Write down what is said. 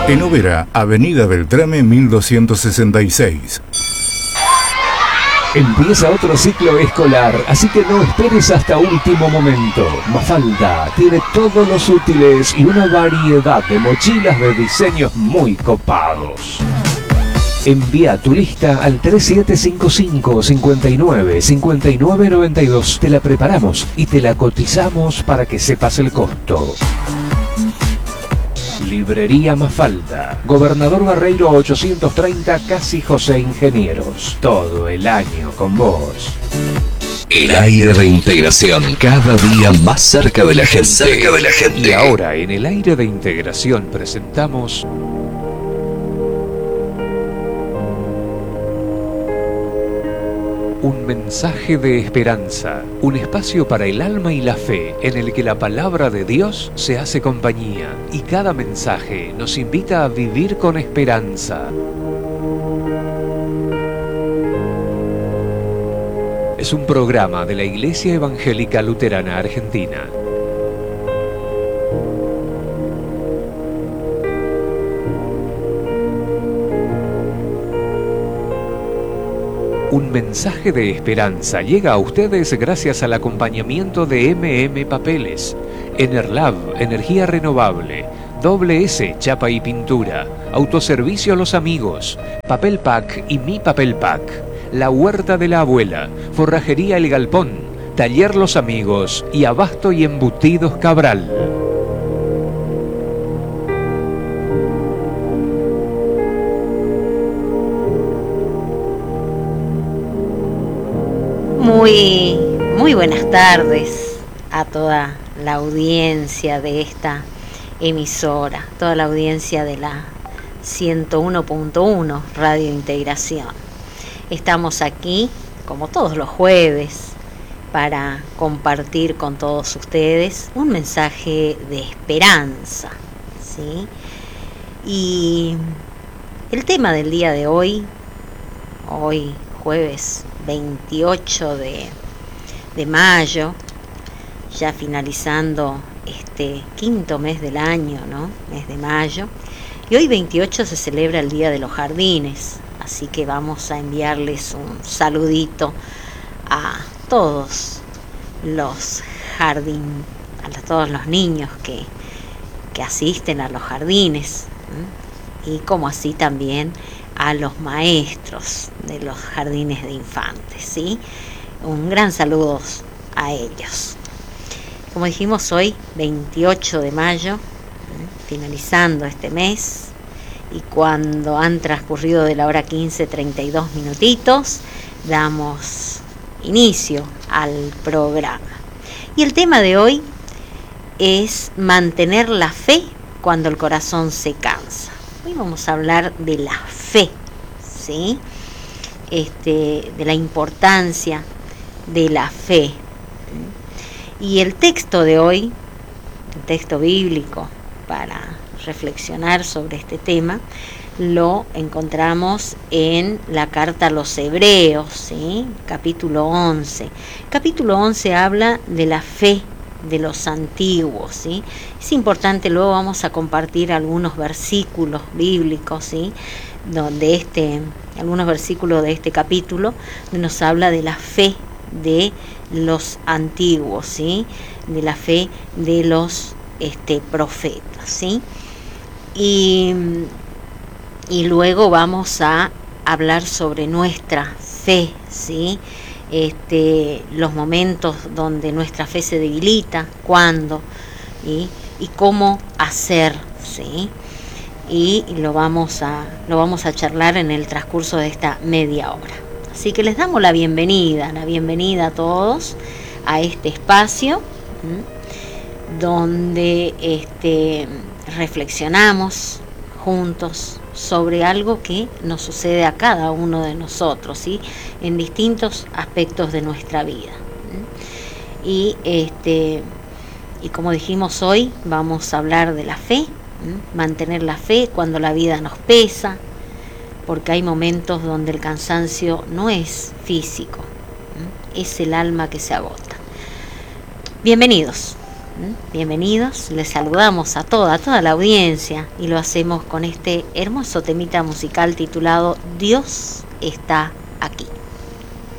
En Oberá, Avenida Beltrame 1266. Empieza otro ciclo escolar, así que no esperes hasta último momento. Mafalda tiene todos los útiles y una variedad de mochilas de diseños muy copados. Envía tu lista al 3755 59 59 92. Te la preparamos y te la cotizamos para que sepas el costo. Librería Mafalda, Gobernador Barreiro 830, Casi José Ingenieros. Todo el año con vos. El aire de integración, cada día más cerca de la gente. Y ahora en el aire de integración presentamos un mensaje de esperanza, un espacio para el alma y la fe en el que la palabra de Dios se hace compañía y cada mensaje nos invita a vivir con esperanza. Es un programa de la Iglesia Evangélica Luterana Argentina. Un mensaje de esperanza llega a ustedes gracias al acompañamiento de MM Papeles, Enerlab, Energía Renovable, WS, Chapa y Pintura, Autoservicio Los Amigos, Papel Pack y Mi Papel Pack, La Huerta de la Abuela, Forrajería El Galpón, Taller Los Amigos y Abasto y Embutidos Cabral. Muy buenas tardes a toda la audiencia de esta emisora, toda la audiencia de la 101.1 Radio Integración. Estamos aquí, como todos los jueves, para compartir con todos ustedes un mensaje de esperanza, ¿sí? Y el tema del día de hoy jueves 28 de mayo, ya finalizando este quinto mes del año, ¿no? Mes de mayo. Y hoy 28 se celebra el Día de los Jardines, así que vamos a enviarles un saludito a todos los todos los niños que asisten a los jardines, y como así también a los maestros de los jardines de infantes, ¿sí? Un gran saludo a ellos. Como dijimos, hoy 28 de mayo, finalizando este mes, y cuando han transcurrido de la hora 15, 32 minutitos, damos inicio al programa. Y el tema de hoy es mantener la fe cuando el corazón se cansa. Hoy vamos a hablar de la fe, ¿sí? De la importancia de la fe. Y el texto de hoy, el texto bíblico para reflexionar sobre este tema, lo encontramos en la carta a los Hebreos, ¿sí? Capítulo 11. Capítulo 11 habla de la fe de los antiguos, ¿sí? Es importante, luego vamos a compartir algunos versículos bíblicos, ¿sí? Algunos versículos de este capítulo donde nos habla de la fe de los antiguos, ¿sí? De la fe de los profetas, ¿sí? Y luego vamos a hablar sobre nuestra fe, ¿sí? Los momentos donde nuestra fe se debilita, cuándo y cómo hacer, ¿sí? Y lo vamos a charlar en el transcurso de esta media hora. Así que les damos la bienvenida a todos a este espacio, donde reflexionamos juntos sobre algo que nos sucede a cada uno de nosotros, ¿sí? En distintos aspectos de nuestra vida. Y como dijimos, hoy vamos a hablar de la fe, mantener la fe cuando la vida nos pesa, porque hay momentos donde el cansancio no es físico, es el alma que se agota. Bienvenidos Bienvenidos, les saludamos a toda la audiencia y lo hacemos con este hermoso temita musical titulado Dios está aquí.